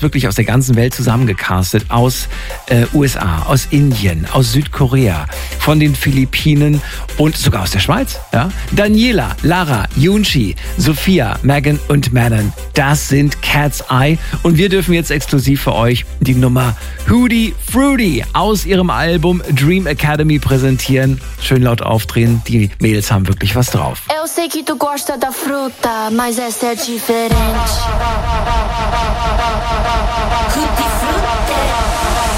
wirklich aus der ganzen Welt zusammengecastet, aus USA, aus Indien, aus Südkorea, von den Philippinen und sogar aus der Schweiz. Ja? Daniela, Lara, Yunchi, Sophia, Megan und Manon, das sind Cat's Eye und wir dürfen jetzt exklusiv für euch die Nummer Hootie Fruity aus ihrem Album Dream Academy präsentieren. Schön laut aufdrehen, die Mädels haben wirklich was drauf. Eu sei que tu gosta da fruta, mas essa é diferente. Tutti frutti.